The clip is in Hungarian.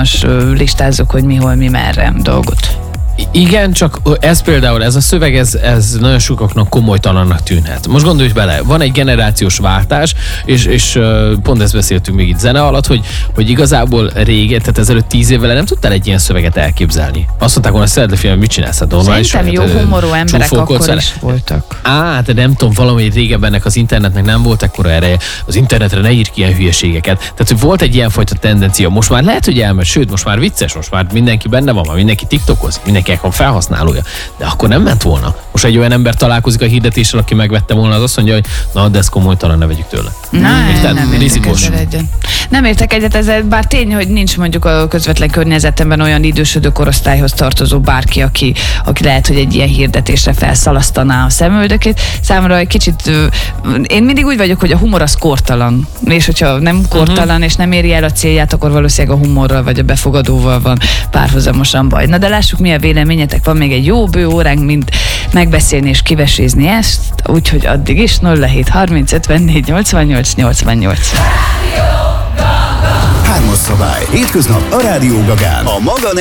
most listázzuk, hogy mi, hol, mi, merre dolgot. Igen, csak ez például, ez a szöveg, ez nagyon sokaknak komolytalannak tűnhet. Most gondolj bele, van egy generációs váltás, és pont ezt beszéltünk még itt zene alatt, hogy igazából régen, tehát ezelőtt 10 évvel nem tudtál egy ilyen szöveget elképzelni. Azt mondták volna, szeretle film, mit csinálsz? Szerintem jó humorú emberek akkor is voltak. De nem tudom, valami régebben ennek az internetnek nem volt ekkora ereje. Az internetre ne írj ki ilyen hülyeségeket. Tehát, hogy volt egy ilyenfajta tendencia. Most már lehet, hogy elmegy, sőt, most már vicces, most már mindenki benne van, mindenki tiktokoz, mindenkinek van felhasználója. De akkor nem ment volna. Most egy olyan ember találkozik a hirdetéssel, aki megvette volna, az azt mondja, hogy na, de ez komolytalan, ne vegyük tőle. Nem értek egyet ezzel, bár tény, hogy nincs mondjuk a közvetlen környezetemben olyan idősödő korosztályhoz tartozó bárki, aki lehet, hogy egy ilyen hirdetésre felszalasztaná a szemöldökét. Számomra egy kicsit, én mindig úgy vagyok, hogy a humor az kortalan, és hogyha nem kortalan, és nem éri el a célját, akkor valószínűleg a humorral vagy a befogadóval van párhuzamosan baj. Na de lássuk, mi a véleményetek, van még egy jó bő óránk, mint megbeszélni és kivesézni ezt, úgyhogy addig is 07 30 54 88 88. Hármas szabály. Hétköznap a Rádió Gagán. A maga